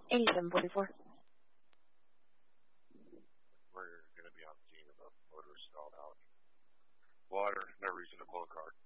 8744. We're going to be on scene of a motor stalled out. Water, no reason to pull a car.